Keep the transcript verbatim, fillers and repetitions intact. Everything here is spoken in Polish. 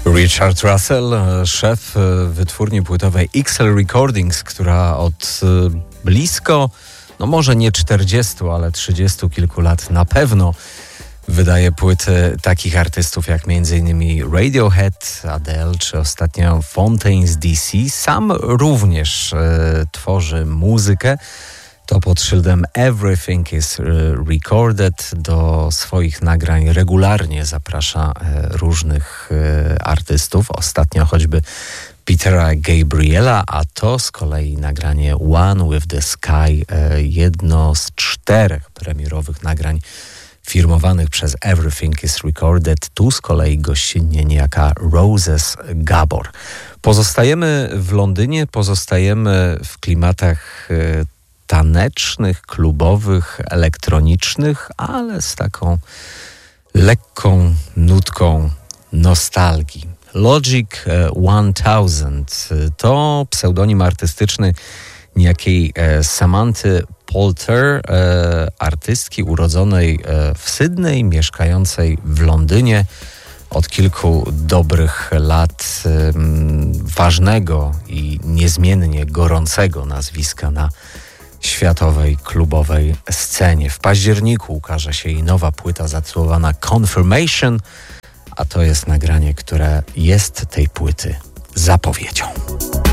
Richard Russell, szef wytwórni płytowej X L Recordings, która od blisko, no może nie czterdziestu, ale trzydziestu kilku lat na pewno wydaje płyty takich artystów jak m.in. Radiohead, Adele czy ostatnio Fontaines D C. Sam również e, tworzy muzykę. To pod szyldem Everything is Recorded. Do swoich nagrań regularnie zaprasza e, różnych e, artystów. Ostatnio choćby Petera Gabriela, a to z kolei nagranie One with the Sky, e, jedno z czterech premierowych nagrań firmowanych przez Everything is Recorded. Tu z kolei gościnnie niejaka Roses Gabor. Pozostajemy w Londynie, pozostajemy w klimatach e, tanecznych, klubowych, elektronicznych, ale z taką lekką nutką nostalgii. Logic tysiąc to pseudonim artystyczny niejakiej Samanthy Poulter, e, artystki urodzonej e, w Sydney, mieszkającej w Londynie od kilku dobrych lat, e, ważnego i niezmiennie gorącego nazwiska na światowej klubowej scenie. W październiku ukaże się jej nowa płyta zatytułowana Confirmation, a to jest nagranie, które jest tej płyty zapowiedzią.